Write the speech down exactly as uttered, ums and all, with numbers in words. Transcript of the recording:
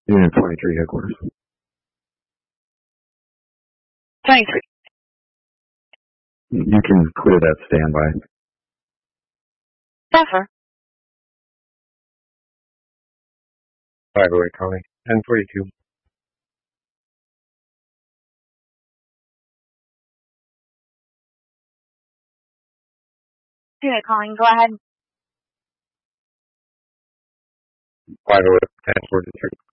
Unit twenty-three headquarters. twenty-three. You can clear that standby. Yes, sir. five oh eight calling. ten forty-two. Unit calling, go ahead. five oh eight, ten forty-two.